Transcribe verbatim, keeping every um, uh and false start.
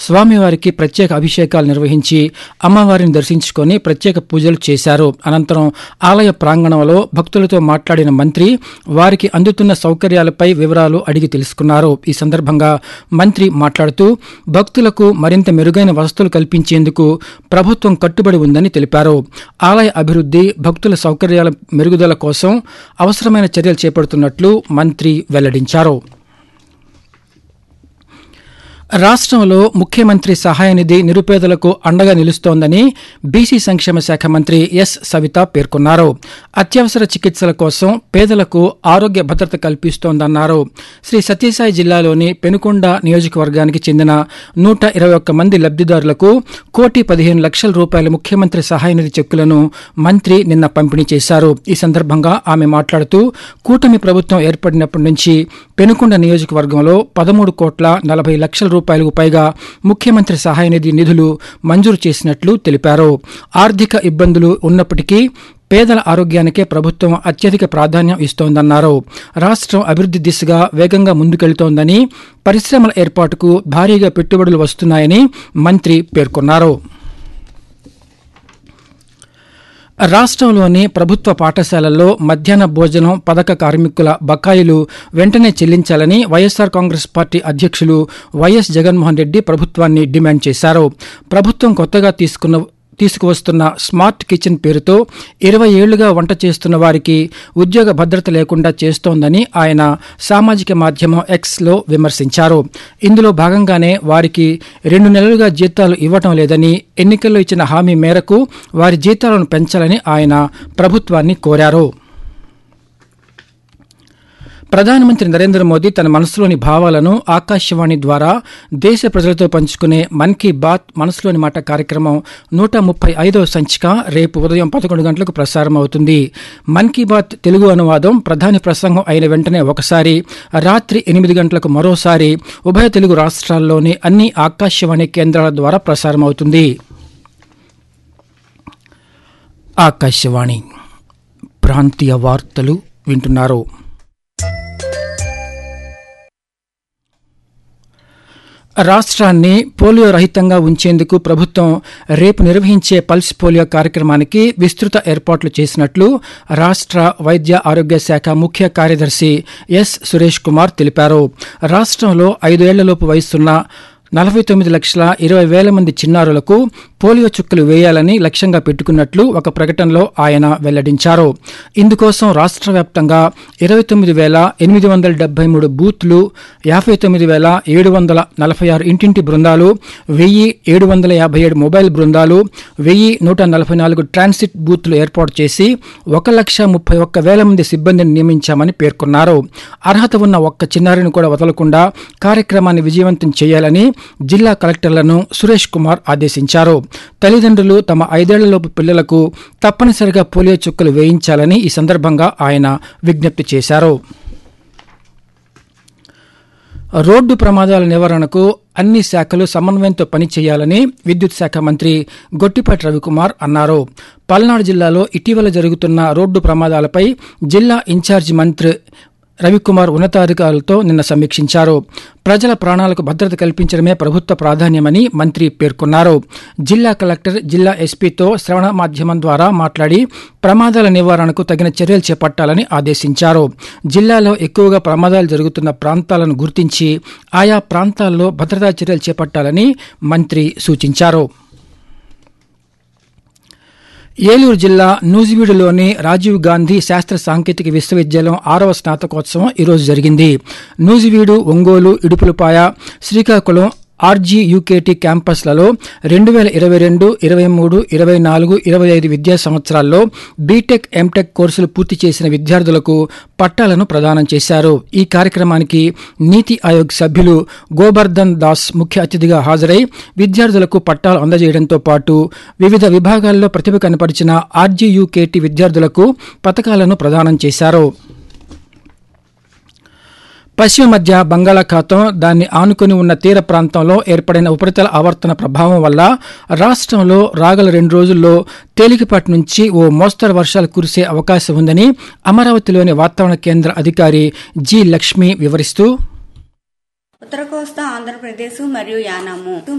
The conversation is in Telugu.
స్వామివారికి ప్రత్యేక అభిషేకాలు నిర్వహించి అమ్మవారిని దర్శించుకుని ప్రత్యేక పూజలు చేశారు. అనంతరం ఆలయ ప్రాంగణంలో భక్తులతో మాట్లాడిన మంత్రి వారికి అందుతున్న సౌకర్యాలపై వివరాలు అడిగి తెలుసుకున్నారు. ఈ సందర్భంగా మంత్రి మాట్లాడుతూ భక్తులకు మరింత మెరుగైన వసతులు కల్పించేందుకు ప్రభుత్వం కట్టుబడి ఉందని తెలిపారు. ఆలయ అభివృద్ధి, భక్తుల సౌకర్యాల మెరుగుదల కోసం అవసరమైన చర్యలు చేపడుతున్నట్లు మంత్రి వెల్లడించారు. రాష్ట్రంలో ముఖ్యమంత్రి సహాయ నిధి నిరుపేదలకు అండగా నిలుస్తోందని బీసీ సంక్షేమ శాఖ మంత్రి ఎస్ సవిత పేర్కొన్నారు. అత్యవసర చికిత్సల కోసం పేదలకు ఆరోగ్య భద్రత కల్పిస్తోందన్నారు. శ్రీ సత్యసాయి జిల్లాలోని పెనుకొండ నియోజకవర్గానికి చెందిన నూట ఇరవై ఒక్క మంది లబ్దిదారులకు కోటి పదిహేను లక్షల రూపాయల ముఖ్యమంత్రి సహాయ నిధి చెక్కులను మంత్రి నిన్న పంపిణీ చేశారు. ఈ సందర్భంగా ఆమె మాట్లాడుతూ కూటమి ప్రభుత్వం ఏర్పడినప్పటి నుంచి పెనుకొండ నియోజకవర్గంలో పదమూడు కోట్ల నలభై లక్షల రూపాయలకు పైగా ముఖ్యమంత్రి సహాయ నిధి నిధులు మంజూరు చేసినట్లు తెలిపారు. ఆర్థిక ఇబ్బందులు ఉన్నప్పటికీ పేదల ఆరోగ్యానికే ప్రభుత్వం అత్యధిక ప్రాధాన్యం ఇస్తోందన్నారు. రాష్ట్రం అభివృద్ధి దిశగా వేగంగా ముందుకెళ్తోందని, పరిశ్రమల ఏర్పాటుకు భారీగా పెట్టుబడులు వస్తున్నాయని మంత్రి పేర్కొన్నారు. రాష్ట్రంలోని ప్రభుత్వ పాఠశాలల్లో మధ్యాహ్న భోజనం పథక కార్మికుల బకాయిలు వెంటనే చెల్లించాలని వైఎస్సార్ కాంగ్రెస్ పార్టీ అధ్యక్షులు వైఎస్ జగన్మోహన్ రెడ్డి ప్రభుత్వాన్ని డిమాండ్ చేశారు. ప్రభుత్వం కొత్తగా తీసుకున్న తీసుకువస్తున్న స్మార్ట్ కిచెన్ పేరుతో ఇరవై ఏళ్లుగా వంట చేస్తున్న వారికి ఉద్యోగ భద్రత లేకుండా చేస్తోందని ఆయన సామాజిక మాధ్యమం ఎక్స్లో విమర్శించారు. ఇందులో భాగంగానే వారికి రెండు నెలలుగా జీతాలు ఇవ్వటం లేదని, ఎన్నికల్లో ఇచ్చిన హామీ మేరకు వారి జీతాలను పెంచాలని ఆయన ప్రభుత్వాన్ని కోరారు. ప్రధానమంత్రి నరేంద్ర మోదీ తన మనసులోని భావాలను ఆకాశవాణి ద్వారా దేశ ప్రజలతో పంచుకునే మన్ కీ బాత్ మనసులోని మాట కార్యక్రమం నూట ముప్పై ఐదవ సంచిక రేపు ఉదయం పదకొండు గంటలకు ప్రసారం అవుతుంది. మన్ కీ బాత్ తెలుగు అనువాదం ప్రధాని ప్రసంగం అయిన వెంటనే ఒకసారి, రాత్రి ఎనిమిది గంటలకు మరోసారి ఉభయ తెలుగు రాష్ట్రాల్లోని అన్ని ఆకాశవాణి కేంద్రాల ద్వారా ప్రసారం అవుతుంది. ఆకాశవాణి ప్రాంతీయ వార్తలు వింటున్నారు. రాష్ట్రాన్ని పోలియో రహితంగా ఉంచేందుకు ప్రభుత్వం రేపు నిర్వహించే పల్స్ పోలియో కార్యక్రమానికి విస్తృత ఏర్పాట్లు చేసినట్లు రాష్ట్ర వైద్య ఆరోగ్య శాఖ ముఖ్య కార్యదర్శి ఎస్ సురేష్ కుమార్ తెలిపారు. రాష్ట్రంలో ఐదేళ్లలోపు వయసున్న నలభై తొమ్మిది లక్షల ఇరవై వేల మంది చిన్నారులకు పోలియో చుక్కలు వేయాలని లక్ష్యంగా పెట్టుకున్నట్లు ఒక ప్రకటనలో ఆయన వెల్లడించారు. ఇందుకోసం రాష్ట్ర వ్యాప్తంగా ఇరవై తొమ్మిది వేల ఎనిమిది వందల డెబ్బై మూడు బూత్లు, యాభై తొమ్మిది వేల ఏడు వందల నలభై ఆరు ఇంటింటి బృందాలు, వెయ్యి ఏడు వందల యాభై ఏడు మొబైల్ బృందాలు, వెయ్యి నూట నలభై నాలుగు ట్రాన్సిట్ బూత్లు ఏర్పాటు చేసి ఒక లక్ష ముప్పై ఒక్క వేల మంది సిబ్బందిని నియమించామని పేర్కొన్నారు. అర్హత ఉన్న ఒక్క చిన్నారిని కూడా వదలకుండా కార్యక్రమాన్ని విజయవంతం చేయాలని జిల్లా కలెక్టర్లను సురేష్ కుమార్ ఆదేశించారు. తల్లిదండ్రులు తమ ఐదేళ్లలోపు పిల్లలకు తప్పనిసరిగా పోలియో చుక్కలు వేయించాలని ఈ సందర్భంగా ఆయన విజ్ఞప్తి చేశారు. రోడ్డు ప్రమాదాల నివారణకు అన్ని శాఖలు సమన్వయంతో పనిచేయాలని విద్యుత్ శాఖ మంత్రి గొట్టిపాటి రవికుమార్ అన్నారు. పల్నాడు జిల్లాలో ఇటీవల జరుగుతున్న రోడ్డు ప్రమాదాలపై జిల్లా ఇన్ఛార్జి మంత్రి రవికుమార్ ఉన్నతాధికారులతో నిన్న సమీక్షించారు. ప్రజల ప్రాణాలకు భద్రత కల్పించడమే ప్రభుత్వ ప్రాధాన్యమని మంత్రి పేర్కొన్నారు. జిల్లా కలెక్టర్ జిల్లా ఎస్పీతో శ్రవణ మాధ్యమం ద్వారా మాట్లాడి ప్రమాదాల నివారణకు తగిన చర్యలు చేపట్టాలని ఆదేశించారు. జిల్లాలో ఎక్కువగా ప్రమాదాలు జరుగుతున్న ప్రాంతాలను గుర్తించి ఆయా ప్రాంతాల్లో భద్రతా చర్యలు చేపట్టాలని మంత్రి సూచించారు. ఏలూరు జిల్లా నూజివీడులోని రాజీవ్ గాంధీ శాస్త్ర సాంకేతిక విశ్వవిద్యాలయం ఆరవ స్నాతకోత్సవం ఈరోజు జరిగింది. నూజివీడు, ఒంగోలు, ఇడుపులపాయ, శ్రీకాకుళం ఆర్జీయూకేటీ క్యాంపస్లలో రెండు వేల ఇరవై రెండు ఇరవై మూడు ఇరవై నాలుగు ఇరవై ఐదు విద్యా సంవత్సరాల్లో బీటెక్, ఎంటెక్ కోర్సులు పూర్తి చేసిన విద్యార్థులకు పట్టాలను ప్రదానం చేశారు. ఈ కార్యక్రమానికి నీతి ఆయోగ్ సభ్యులు గోబర్ధన్ దాస్ ముఖ్య అతిథిగా హాజరై విద్యార్థులకు పట్టాలు అందజేయడంతో పాటు వివిధ విభాగాల్లో ప్రతిభ కనపరిచిన ఆర్జీయూకేటీ విద్యార్థులకు పతకాలను ప్రదానం చేశారు. పశ్చిమ మధ్య బంగాళాఖాతం, దాన్ని ఆనుకుని ఉన్న తీర ప్రాంతంలో ఏర్పడిన ఉపరితల ఆవర్తన ప్రభావం వల్ల రాష్ట్రంలో రాగల రెండు రోజుల్లో తేలికపాటి నుంచి ఓ మోస్తరు వర్షాలు కురిసే అవకాశం ఉందని అమరావతిలోని వాతావరణ కేంద్ర అధికారి జి లక్ష్మి వివరిస్తూ, ఉత్తర కోస్తా ఆంధ్రప్రదేశ్ మరియు యానాము